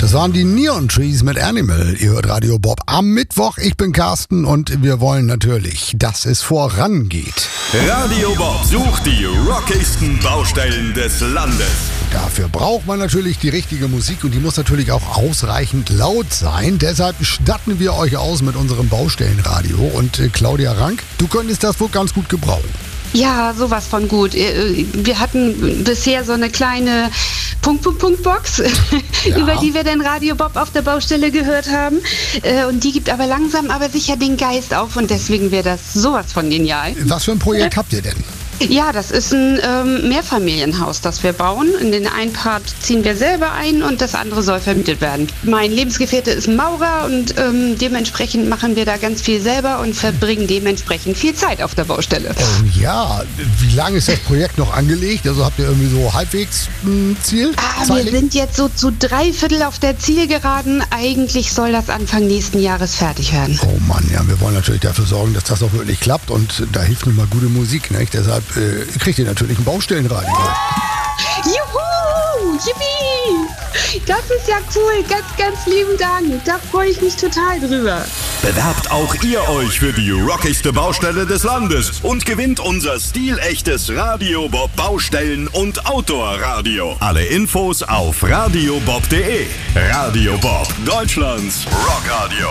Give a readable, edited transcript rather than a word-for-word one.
Das waren die Neon Trees mit Animal. Ihr hört Radio Bob am Mittwoch. Ich bin Carsten und wir wollen natürlich, dass es vorangeht. Radio Bob sucht die rockigsten Baustellen des Landes. Dafür braucht man natürlich die richtige Musik und die muss natürlich auch ausreichend laut sein. Deshalb statten wir euch aus mit unserem Baustellenradio. Und Claudia Rank, du könntest das wohl ganz gut gebrauchen. Ja, sowas von gut. Wir hatten bisher so eine kleine Punkt-Box, Ja. über die wir den Radio Bob auf der Baustelle gehört haben. Und die gibt aber langsam, aber sicher den Geist auf und deswegen wäre das sowas von genial. Was für ein Projekt habt ihr denn? Ja, das ist ein Mehrfamilienhaus, das wir bauen. In den einen Part ziehen wir selber ein und das andere soll vermietet werden. Mein Lebensgefährte ist ein Maurer und dementsprechend machen wir da ganz viel selber und verbringen dementsprechend viel Zeit auf der Baustelle. Oh ja, wie lange ist das Projekt noch angelegt? Also habt ihr irgendwie so halbwegs ein Ziel? Wir sind jetzt so zu 3/4 auf der Zielgeraden. Eigentlich soll das Anfang nächsten Jahres fertig werden. Oh Mann, ja, wir wollen natürlich dafür sorgen, dass das auch wirklich klappt und da hilft nun mal gute Musik, nicht? Deshalb kriegt ihr natürlich ein Baustellenradio. Juhu! Yippie! Das ist ja cool. Ganz, ganz lieben Dank. Da freue ich mich total drüber. Bewerbt auch ihr euch für die rockigste Baustelle des Landes und gewinnt unser stilechtes Radio Bob Baustellen- und Outdoor-Radio. Alle Infos auf radiobob.de. Radio Bob, Deutschlands Rockradio.